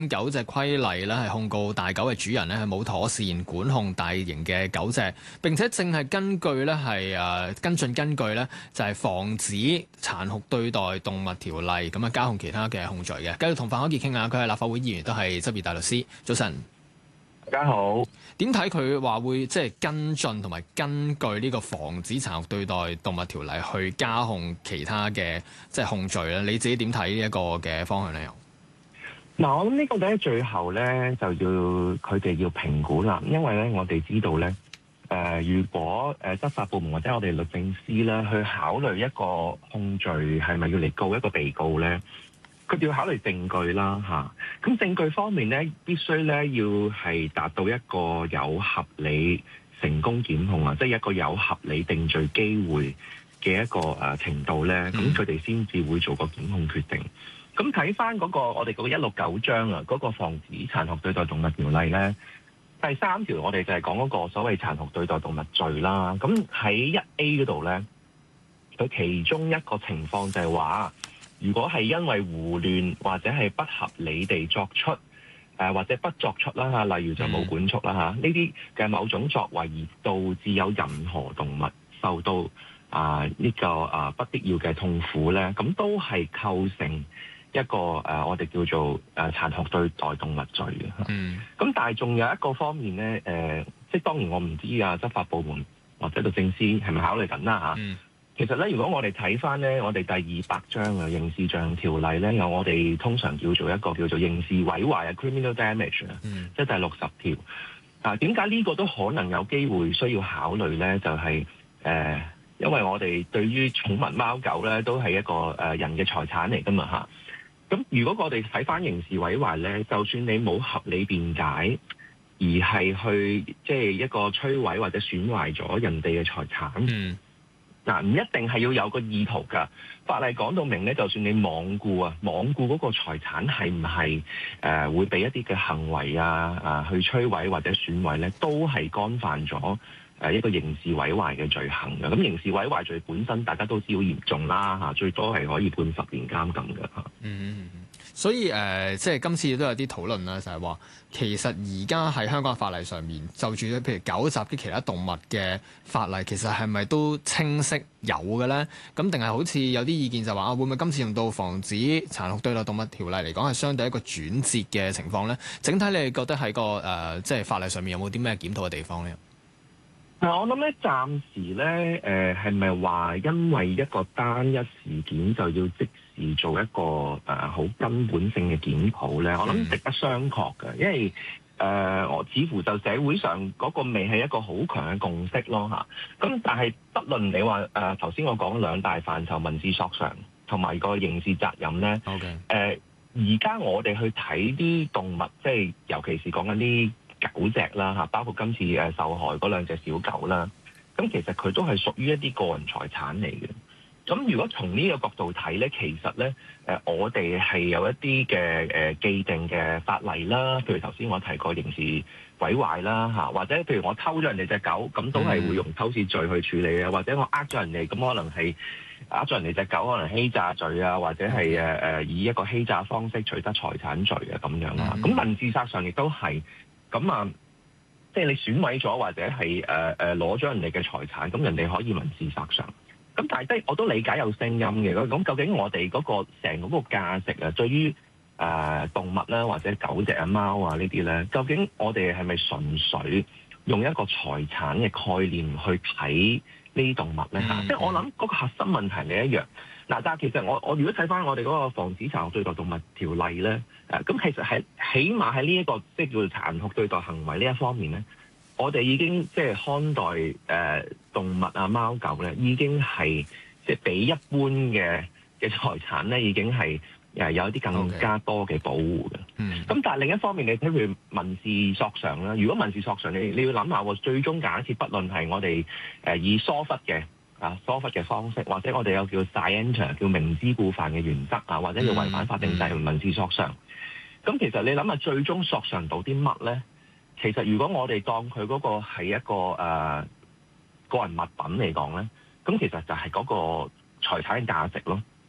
狗隻規例咧係控告大狗嘅主人咧係冇妥善管控大型嘅狗隻，並且正係根據咧係跟進根據咧就係防止殘酷對待動物條例咁啊加控其他嘅控罪嘅。繼續同范可傑傾下，佢係立法會議員，都係執業大律師。早晨， 大家好。 點睇佢話會即係跟進同埋根據呢個防止殘酷對待動物條例去加控其他嘅即係控罪咧？你自己點睇呢一個嘅方向咧？ 嗱，我諗呢個咧最後咧就要佢哋要評估啦，因為咧我哋知道咧，如果執法部門或者我哋律政司咧去考慮一個控罪係咪要嚟告一個被告咧，佢哋要考慮證據啦嚇。咁證據方面咧，必須咧要係達到一個有合理成功檢控啊，即係一個有合理定罪機會嘅一個程度咧，咁佢哋先至會做個檢控決定。咁睇翻嗰個我哋嗰個169章啊，嗰個防止殘酷對待動物條例咧，第3條我哋就係講嗰個所謂殘酷對待動物罪啦。咁喺1A 嗰度咧，佢其中一個情況就係話，如果係因為胡亂或者係不合理地作出或者不作出啦嚇，例如就冇管束啦嚇，呢啲嘅某種作為而導致有任何動物受到呢個不必要嘅痛苦咧，咁都係構成一個我哋叫做殘酷對待動物罪嘅。咁但係仲有一個方面咧，即係當然我唔知執法部門或者律政司係咪考慮緊啦嚇。其實咧，如果我哋睇翻咧，我哋第200章嘅刑事罪行條例咧，有我哋通常叫做一個叫做刑事毀壞啊 （criminal damage） 啊，即係第60條。點解呢個都可能有機會需要考慮咧？就係因為我哋對於寵物貓狗咧，都係一個人嘅財產嚟噶嘛嚇。咁如果我哋睇翻刑事毀壞咧，就算你冇合理辯解，而係去即係一個摧毀或者損壞咗人哋嘅財產，唔一定係要有個意圖㗎。法例講到明咧，就算你罔顧嗰個財產係唔係會俾一啲嘅行為去摧毀或者損毀咧，都係干犯咗一個刑事毀壞嘅罪行嘅。咁刑事毀壞罪本身大家都知好嚴重啦嚇，最多係可以判10年監禁嘅嚇。 所以即係今次都有啲討論啦，就係話其實而家喺香港法例上面就住譬如狗襲啲其他動物嘅法例，其實係咪都清晰有嘅咧？咁定係好似有啲意見就話會唔會今次用到防止殘酷對待動物條例嚟講係相對一個轉折嘅情況咧？整體你哋覺得喺個即係法例上面有冇啲咩檢討嘅地方咧？ 我諗咧，暫時咧，係咪話因為一個單一事件就要即時做一個好根本性嘅檢討咧？我諗值得商榷嘅，因為我似乎就社會上嗰個未係一個好強嘅共識咯嚇。咁但係不論你話頭先我講兩大範疇，民事索償同埋個刑事責任咧。而家我哋去睇啲動物，即係尤其是講緊啲狗隻啦嚇，包括今次受害嗰兩隻小狗啦，咁其實佢都係屬於一啲個人財產嚟嘅。咁如果從呢個角度睇咧，其實咧我哋係有一啲嘅既定嘅法例啦，譬如頭先我提過刑事毀壞啦嚇，或者譬如我偷咗人哋隻狗，咁都係會用偷竊罪去處理啊，或者我呃咗人哋，咁可能係呃咗人哋隻狗，可能欺詐罪啊，或者係以一個欺詐方式取得財產罪啊咁樣啦。咁民事法上亦都係。咁即係你損毀咗或者係攞咗人哋嘅財產，咁人哋可以民事索償。咁但係我都理解有聲音嘅。咁究竟我哋嗰個成嗰個價值啊，對於動物啦或者狗隻啊、貓啊呢啲咧，究竟我哋係咪純粹用一個財產嘅概念去睇呢啲動物咧？即係我諗嗰個核心問題係一樣。但係其實我如果睇翻我哋嗰個防止殘酷對待動物條例咧，咁其實係起碼喺呢一個即係叫做殘酷對待行為呢一方面咧，我哋已經即係看待動物啊、貓狗咧，已經係即係比一般嘅財產咧，已經係有一啲更加多嘅保護嘅。咁但係另一方面，你睇佢民事索償啦，如果民事索償，你要諗下喎，最終假設不論係我哋以疏忽嘅方式，或者我哋有叫 scienter 叫明知故犯嘅原則啊，或者要違反法定責任民事索償。咁其實你諗下，最終索償到啲乜咧？其實如果我哋當佢嗰個係一個個人物品嚟講咧，咁其實就係嗰個財產嘅價值咯。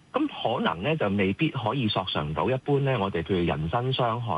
咁可能咧就未必可以索償到。一般咧，我哋譬如人身傷害